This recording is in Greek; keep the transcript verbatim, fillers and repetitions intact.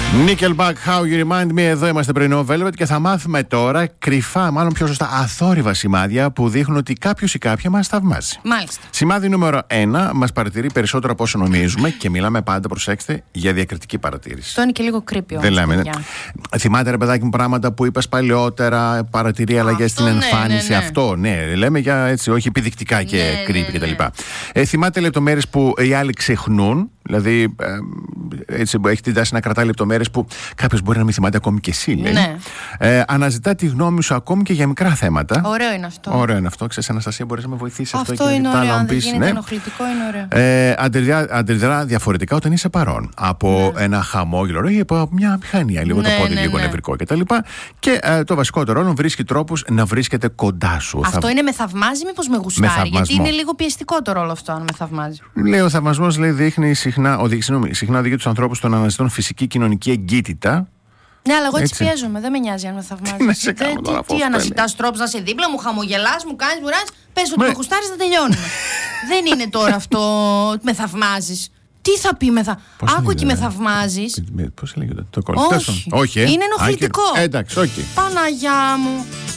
Nickelback, How You Remind Me. Εδώ είμαστε πρωινό Velvet και θα μάθουμε τώρα κρυφά, μάλλον πιο σωστά, αθόρυβα σημάδια που δείχνουν ότι κάποιος ή κάποια μας θαυμάζει. Μάλιστα. Σημάδι νούμερο ένα, μας παρατηρεί περισσότερο από όσο νομίζουμε και μιλάμε πάντα, προσέξτε, για διακριτική παρατήρηση. Αυτό είναι και λίγο creepy όμως. Δεν λέμε. Ναι. Θυμάται, ρε παιδάκι μου, πράγματα που είπες παλαιότερα, παρατηρεί αλλαγές στην ναι, εμφάνιση. ναι, ναι. Αυτό, ναι, λέμε για έτσι, όχι επιδεικτικά και Ναι, creepy ναι, ναι. κτλ. Ε, θυμάται λεπτομέρειες που οι άλλοι ξεχνούν. Δηλαδή, ε, έτσι έχει την τάση να κρατάει λεπτομέρειες που κάποιος μπορεί να μην θυμάται ακόμη και εσύ, λέει. Ναι. Ε, αναζητά τη γνώμη σου ακόμη και για μικρά θέματα. Ωραίο είναι αυτό. Ωραίο είναι αυτό. Ξέρεις, Αναστασία, μπορείς να με βοηθήσεις αυτό, Αυτό και είναι τα άλλα ωραίο. να Αν μου δεν πεις, γίνεται ναι. ενοχλητικό, είναι ωραίο. Ε, αντιδρά, αντιδρά διαφορετικά όταν είσαι παρόν. Από ναι. ένα χαμόγελο ή από μια μηχανία, λίγο Ναι, το πόδι, ναι, λίγο ναι. νευρικό κτλ. Και ε, το βασικότερο όλων, βρίσκει τρόπους να βρίσκεται κοντά σου. Αυτό Θα... είναι με θαυμάζει, μήπως με γουστάρει? Με γιατί θαυμασμό. είναι λίγο πιεστικό το ρόλο αυτό, αν με θαυμάζει. Λέει, ο θαυμασμός, λέει, δείχνει συχνά, οδηγεί, συγγνώμη, συχνά οδηγεί τους ανθρώπους στο να αναζητούν φυσική κοινωνική εγκύτητα. Ναι, αλλά εγώ έτσι, Έτσι. πιέζομαι. Δεν με νοιάζει αν με θαυμάζει. Τι να σε κάνω τώρα, τι Φώστα, αναζητάς τρόπους να σε δίπλα μου, χαμογελάς, μου κάνεις βουράς. Πες ότι Με- με γουστάρεις να τελειώνουμε. Δεν είναι τώρα αυτό με θαυμάζεις. Τι θα πει με θα. Πώς Άκου εκεί λέγεται, με θαυμάζεις. Πώς λέγεται το κολλητό? Όχι. Όχι, ε. Είναι Α, ενοχλητικό. και- Εντάξει, όχι. Παναγιά μου.